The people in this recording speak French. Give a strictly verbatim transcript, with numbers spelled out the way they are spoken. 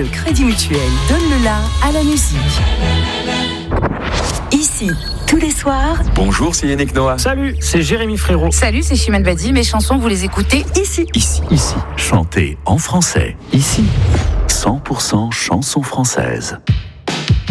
Le Crédit Mutuel donne le la à la musique. Ici, tous les soirs. Bonjour, c'est Yannick Noah. Salut, c'est Jérémy Frérot. Salut, c'est Chimène Badi. Mes chansons, vous les écoutez ici. Ici, ici, chantez en français. Ici, cent pour cent chansons françaises.